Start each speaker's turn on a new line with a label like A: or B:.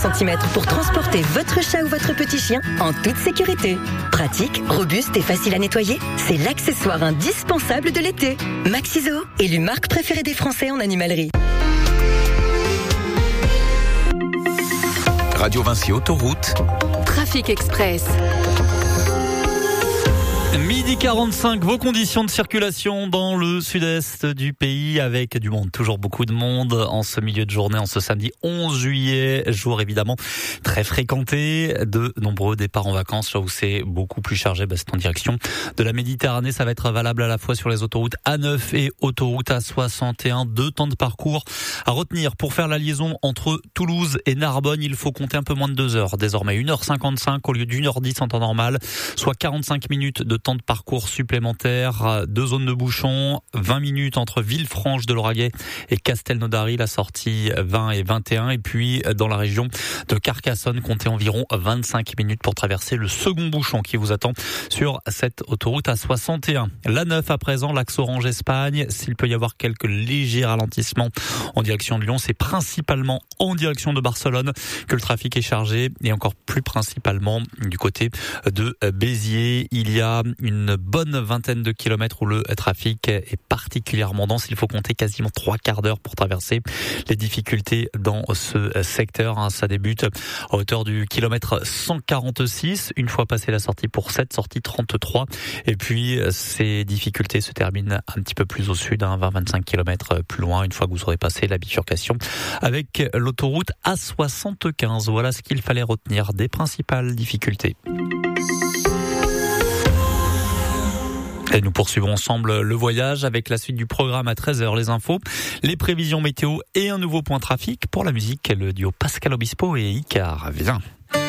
A: cm pour transporter votre chat ou votre petit chien en toute sécurité. Pratique, robuste et facile à nettoyer, c'est l'accessoire indispensable de l'été. Maxiso, élu marque préférée des Français en animalerie.
B: Radio Vinci Autoroute.
C: Trafic Express.
D: Midi 45, vos conditions de circulation dans le sud-est du pays avec du monde, toujours beaucoup de monde en ce milieu de journée, en ce samedi 11 juillet, jour évidemment très fréquenté, de nombreux départs en vacances, là où c'est beaucoup plus chargé, c'est en direction de la Méditerranée. Ça va être valable à la fois sur les autoroutes A9 et autoroute A61, 2 temps de parcours à retenir pour faire la liaison entre Toulouse et Narbonne. Il faut compter un peu moins de 2 heures, désormais 1h55 au lieu d'1h10 en temps normal, soit 45 minutes de temps de parcours supplémentaire, 2 zones de bouchons, 20 minutes entre Villefranche de Lauragais et Castelnaudary, la sortie 20 et 21, et puis dans la région de Carcassonne, comptez environ 25 minutes pour traverser le second bouchon qui vous attend sur cette autoroute A61. La 9 à présent, l'axe Orange Espagne, s'il peut y avoir quelques légers ralentissements en direction de Lyon, c'est principalement en direction de Barcelone que le trafic est chargé, et encore plus principalement du côté de Béziers. Il y a une bonne vingtaine de kilomètres où le trafic est particulièrement dense. Il faut compter quasiment 3 quarts d'heure pour traverser. Les difficultés dans ce secteur, ça débute à hauteur du kilomètre 146, une fois passé la sortie pour 7, sortie 33. Et puis, ces difficultés se terminent un petit peu plus au sud, 20-25 kilomètres plus loin, une fois que vous aurez passé la bifurcation avec l'autoroute A75. Voilà ce qu'il fallait retenir des principales difficultés. Et nous poursuivons ensemble le voyage avec la suite du programme à 13h, les infos, les prévisions météo et un nouveau point trafic. Pour la musique, le duo Pascal Obispo et Icar. Viens.